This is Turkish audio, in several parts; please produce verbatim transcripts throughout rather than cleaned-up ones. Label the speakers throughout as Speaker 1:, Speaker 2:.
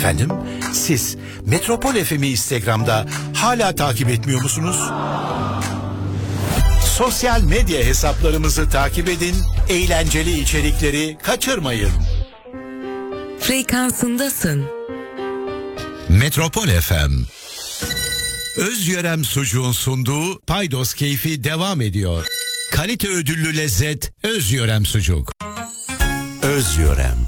Speaker 1: Efendim, siz Metropol F M'i Instagram'da hala takip etmiyor musunuz? Sosyal medya hesaplarımızı takip edin, eğlenceli içerikleri kaçırmayın.
Speaker 2: Frekansındasın.
Speaker 1: Metropol F M. Özyörem Sucuğun sunduğu Paydos Keyfi devam ediyor. Kalite ödüllü lezzet Özyörem Sucuk. Özyörem.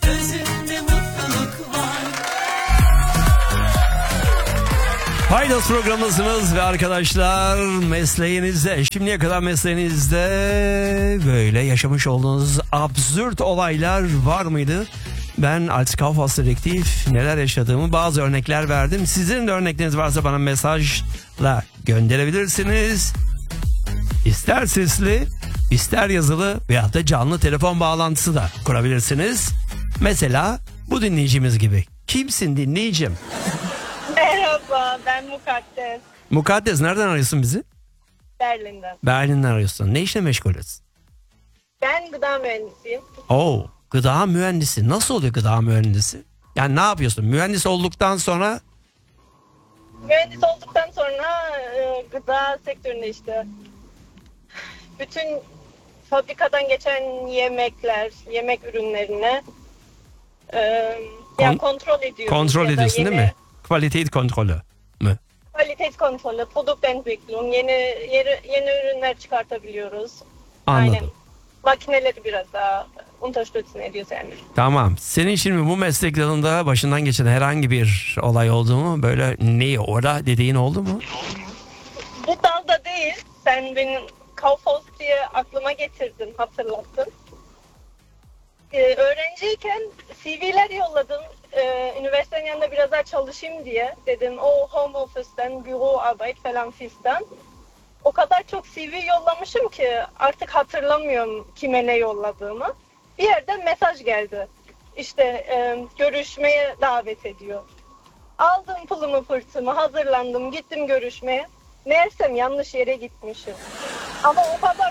Speaker 3: Paydos programındasınız ve arkadaşlar mesleğinizde, şimdiye kadar mesleğinizde böyle yaşamış olduğunuz absürt olaylar var mıydı? Ben Altzkaufhaus Dedektif neler yaşadığımı bazı örnekler verdim. Sizin de örnekleriniz varsa bana mesajla gönderebilirsiniz. İster sesli, ister yazılı veyahut da canlı telefon bağlantısı da kurabilirsiniz. Mesela bu dinleyicimiz gibi. Kimsin dinleyicim?
Speaker 4: Merhaba, ben Mukaddes.
Speaker 3: Mukaddes, nereden arıyorsun bizi?
Speaker 4: Berlin'den.
Speaker 3: Berlin'den arıyorsun. Ne işle meşgulüz?
Speaker 4: Ben gıda mühendisiyim.
Speaker 3: Oo, gıda mühendisi. Nasıl oluyor gıda mühendisi? Yani ne yapıyorsun? Mühendis olduktan sonra?
Speaker 4: Mühendis olduktan sonra e, gıda sektöründe işte bütün fabrikadan geçen yemekler, yemek ürünlerine e, yani
Speaker 3: Kon-
Speaker 4: kontrol ediyoruz.
Speaker 3: Kontrol
Speaker 4: Ya da
Speaker 3: ediyorsun
Speaker 4: yeni-
Speaker 3: değil mi? Kalite kontrolü mü?
Speaker 4: Kalite kontrolü, Produktentwicklung, yeni, yeni yeni ürünler çıkartabiliyoruz.
Speaker 3: Anladım.
Speaker 4: Aynen. Makineleri biraz daha unterstützen ediyoruz yani.
Speaker 3: Tamam. Senin şimdi bu meslek dalında başından geçen herhangi bir olay oldu mu? Böyle ne orada dediğin oldu mu?
Speaker 4: Bu dalda değil. Sen benim Kaufhaus diye aklıma getirdin, hatırlattın. Ee, öğrenciyken C V'ler yolladım. Ee, üniversitenin yanında biraz daha çalışayım diye. Dedim o home office'ten, büro arbeit falan fistan. O kadar çok C V yollamışım ki artık hatırlamıyorum kime ne yolladığımı. Bir yerden mesaj geldi. İşte e, görüşmeye davet ediyor. Aldım pılımı pırtımı, hazırlandım, gittim görüşmeye. Meğersem yanlış yere gitmişim. Ama o kadar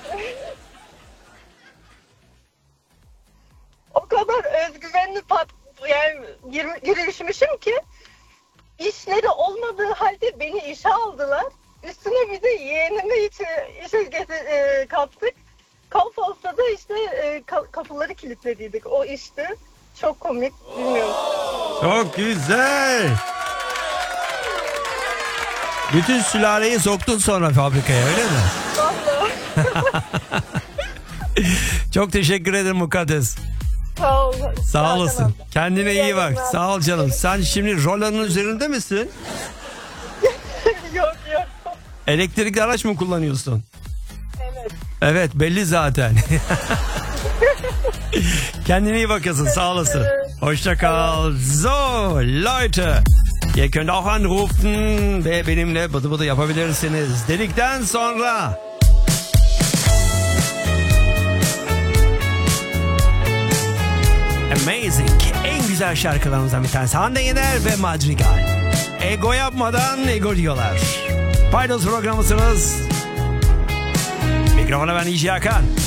Speaker 4: o kadar özgüvenli pat yani gir, girişmişim ki işleri olmadığı halde beni işe aldılar. Üstüne bir de yeğenimi işe, işe getir, e, kattık. Kaufhaus'ta da işte e, kapıları kilitlediydik. O işti. Çok komik, bilmiyorum.
Speaker 3: Çok güzel. Bütün sülaleyi soktun sonra fabrikaya, öyle mi?
Speaker 4: Vallahi.
Speaker 3: Çok teşekkür ederim Mukaddes.
Speaker 4: Sağ ol.
Speaker 3: Sağ olasın.
Speaker 4: Tamam.
Speaker 3: Kendine iyi bak.
Speaker 4: yayınlar.
Speaker 3: Sağ ol canım. Sen şimdi rolanın üzerinde misin?
Speaker 4: Yok yok.
Speaker 3: Elektrikli araç mı kullanıyorsun?
Speaker 4: Evet.
Speaker 3: Evet, belli zaten. Kendine iyi bakasın. Sağ olasın. Hoşça kal. So, Leute. Ihr könnt auch anrufen ve benimle bıdı bıdı yapabilirsiniz. Dedikten sonra Amazing. En güzel şarkılarımızdan bir tanesi. Hande Yener ve Madrigal. Ego yapmadan ego diyorlar. Paydos programısınız. Mikrofona ben İci Hakan.